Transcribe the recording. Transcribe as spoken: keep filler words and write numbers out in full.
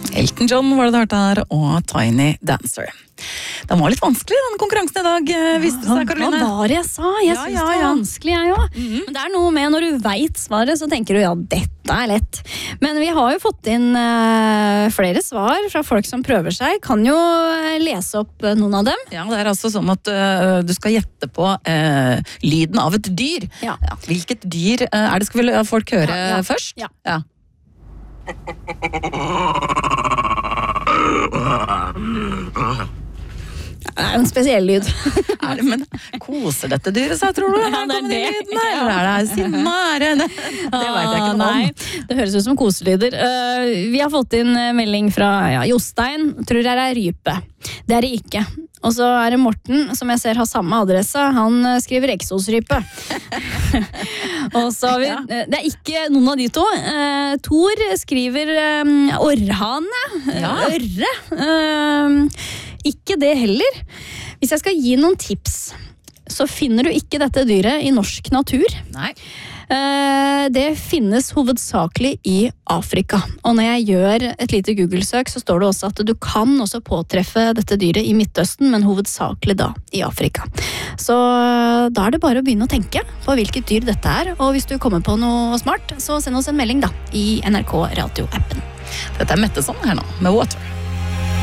Elton John var det du hørte her, og Tiny Dancer. Den var litt vanskelig, den konkurransen i dag, visste du seg, Karoline? Hva var det jeg sa? Jeg Ja, synes ja, det var ja. vanskelig, jeg også. Mhm. Men det er noe med når du vet svaret, så tenker du, ja, dette er lett. Men vi har jo fått inn eh, flere svar fra folk som prøver seg. Kan jo eh, lese opp eh, noen av dem. Ja, det er altså sånn at øh, du skal gjette på øh, lyden av et dyr. Ja. Hvilket dyr øh, er det skal vel folk høre Ja, ja. først? Ja. ja. Det er en spesiell lyd. Er det, men koser dette dyret seg, tror du? Ja, det er Kommer de det. lydene, Eller er det sinne? Er det, det vet jeg ikke noe om. Nei, det høres ut som koselyder. Uh, vi har fått inn eh, melding fra ja, Jostein, tror jeg er rype. Det er det ikke. Og så er det Morten, som jeg ser har samme adresse. Han eh, skriver eksosrype. Og så har vi, eh, det er ikke noen av de to. Uh, Tor skriver um, orrhane. Ja. Ørre. Uh, ikke det heller. Hvis jeg skal gi noen tips, så finner du ikke dette dyret i norsk natur. Nei. Eh, Det finnes hovedsakelig i Afrika. Og når jeg gjør et lite Google-søk, så står det også at du kan også påtreffe dette dyret i Midtøsten, men hovedsakelig da i Afrika. Så eh, da er det bare å begynne å tenke på hvilket dyr dette er. Og hvis du kommer på noe smart, så send oss en melding da i N R K Radio-appen. Dette er Metteson her nå, med Water.